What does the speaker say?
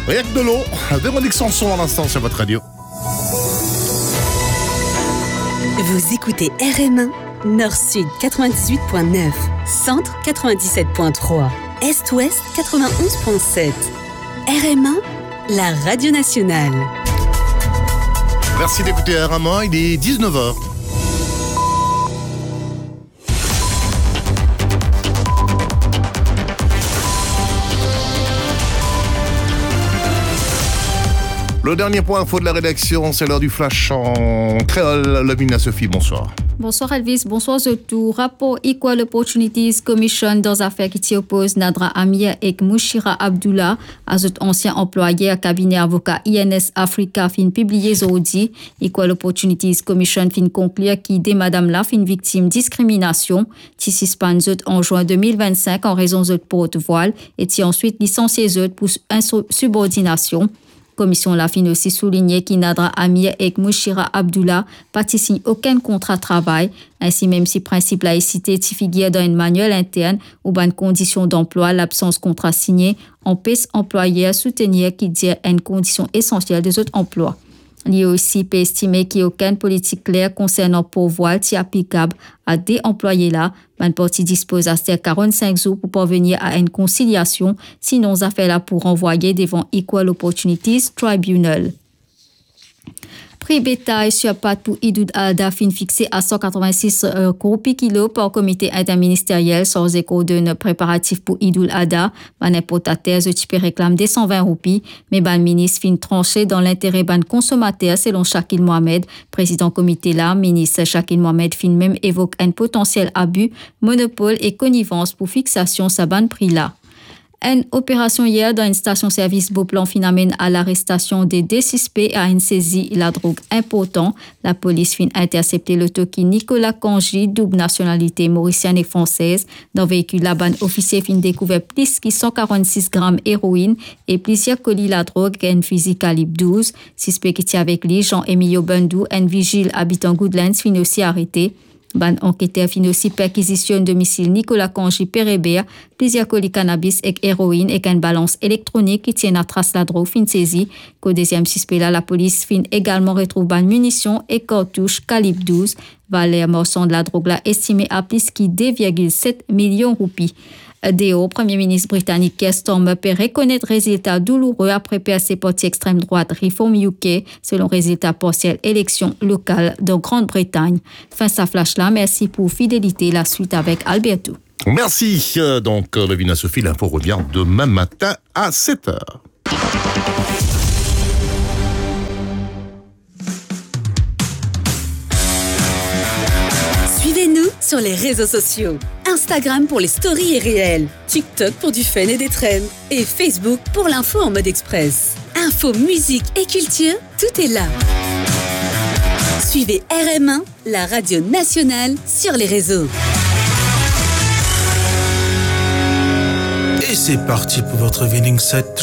Rien que de l'eau. Véronique Sanson à l'instant sur votre radio. Vous écoutez RM1, Nord-Sud 98.9, Centre 97.3, Est-Ouest 91.7. RM1, la radio nationale. Merci d'écouter RM1, il est 19h. Le dernier point info de la rédaction, c'est l'heure du flash en créole. Lavina Sophie, bonsoir. Bonsoir Elvis, bonsoir à tous. Rapport Equal Opportunities Commission dans affaires qui oppose Nadra Amir et Mouchira Abdullah à cet ancien employé à cabinet avocat INS Africa fin publié aujourd'hui. Equal Opportunities Commission fin conclure qui dès madame là fin victime discrimination qui suspend zot en juin 2025 en raison de porte-voile et qui ensuite licencié zot pour insubordination. Commission la fin aussi souligné que Nadra Amir et Mouchira Abdullah participent aucun contrat de travail, ainsi même si principe laïcité figure dans une manuel interne ou dans une condition d'emploi, l'absence de contrat signé empêche employé à soutenir qui dit une condition essentielle des autres emplois. Il y a aussi peut estimer qu'il n'y a aucune politique claire concernant pourvoi qui est applicable à des employés là. Une partie dispose à 45 jours pour parvenir à une conciliation, sinon ça fait là pour renvoyer devant Equal Opportunities Tribunal. Prix bétail sur pâte pour Idoul Adha fin fixé à 186 roupies kilo par comité interministériel sans écho de préparatifs pour Idoul Adha. Un importateur peut réclame des 120 roupies, mais le ministre fin tranché dans l'intérêt ban consommateur selon Shakil Mohamed, président comité là. Ministre Shakil Mohamed fin même évoque un potentiel abus, monopole et connivence pour fixation sa ban prix là. Une opération hier dans une station-service Beauplan fin amène à l'arrestation des deux suspects et à une saisie la drogue important. La police fin intercepté le toki Nicolas Kanji, double nationalité mauricienne et française. Dans le véhicule, la bande officier fin découvert plus que 146 grammes héroïne et plusieurs colis la drogue et un fusil calibre 12. Suspect qui était avec lui, Jean-Emilio Bendou, un vigile habitant Goodlands, fin aussi arrêté. Ban enquêteur fin aussi perquisition domicile Nicolas Kanji Pérébert, plusieurs colis cannabis et héroïne et une balance électronique qui tient à trace la drogue fin saisie. Qu'au deuxième suspect là, la police fin également retrouve ban munitions et cartouches calibre 12. Valeur marchande de la drogue là estimée à plus que 2,7 millions de roupies. DO, Premier ministre britannique Keir Starmer peut reconnaître résultats douloureux après percer parti extrême droite Reform UK selon résultats partiels élections locales de Grande-Bretagne. Fin sa flash là, merci pour fidélité. La suite avec Alberto. Merci. Donc, Lavina Sophie, l'info revient demain matin à 7h. Suivez-nous sur les réseaux sociaux. Instagram pour les stories et réels, TikTok pour du fun et des trends, et Facebook pour l'info en mode express. Info, musique et culture, tout est là. Suivez RM1, la radio nationale, sur les réseaux. Et c'est parti pour votre winning set.